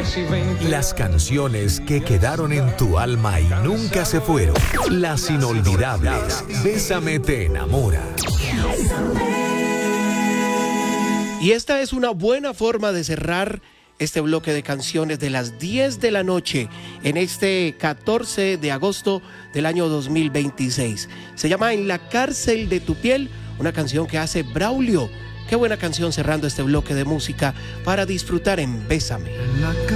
Las canciones que quedaron en tu alma y nunca se fueron. Las inolvidables. Bésame te enamora. Y esta es una buena forma de cerrar este bloque de canciones de las 10 de la noche en este 14 de agosto del año 2026. Se llama En la cárcel de tu piel, una canción que hace Braulio. Qué buena canción cerrando este bloque de música para disfrutar en Bésame.